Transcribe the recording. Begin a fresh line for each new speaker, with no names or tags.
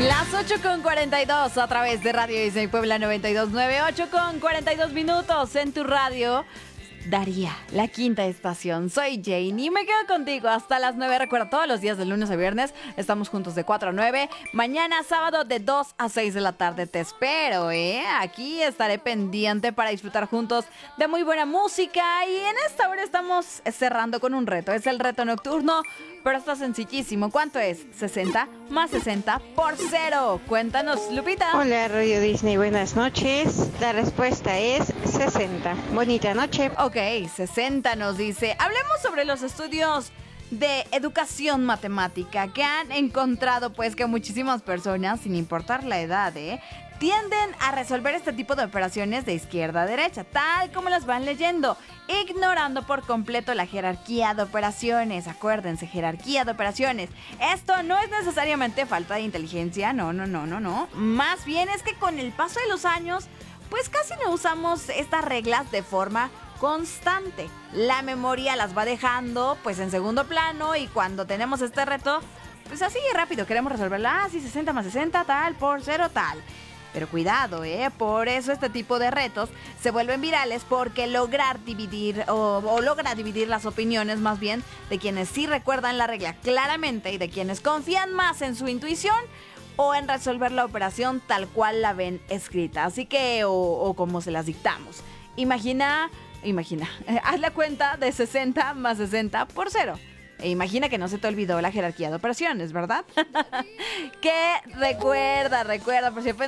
Las 8:42 a través de Radio Disney Puebla 92.9, 8:42 en tu radio. Daría, la quinta estación. Soy Jane y me quedo contigo hasta las 9. Recuerda, todos los días de lunes a viernes estamos juntos de 4 a 9. Mañana sábado de 2 a 6 de la tarde te espero, Aquí estaré pendiente para disfrutar juntos de muy buena música. Y en esta hora estamos cerrando con un reto. Es el reto nocturno, pero está sencillísimo. ¿Cuánto es? 60 más 60 por 0. Cuéntanos, Lupita.
Hola, Radio Disney, buenas noches. La respuesta es 60. Bonita noche.
Ok, 60 nos dice. Hablemos sobre los estudios de educación matemática que han encontrado pues que muchísimas personas, sin importar la edad, tienden a resolver este tipo de operaciones de izquierda a derecha, tal como las van leyendo, ignorando por completo la jerarquía de operaciones. Acuérdense, jerarquía de operaciones. Esto no es necesariamente falta de inteligencia, no. Más bien es que con el paso de los años, pues casi no usamos estas reglas de forma constante. La memoria las va dejando pues en segundo plano y cuando tenemos este reto, pues así rápido queremos resolverlo. Sí, 60 más 60, tal, por 0, tal. Pero cuidado, por eso este tipo de retos se vuelven virales porque logra dividir las opiniones más bien de quienes sí recuerdan la regla claramente y de quienes confían más en su intuición o en resolver la operación tal cual la ven escrita. Así que, o como se las dictamos. Imagina, haz la cuenta de 60 más 60 por 0. E imagina que no se te olvidó la jerarquía de operaciones, ¿verdad? Que recuerda, por si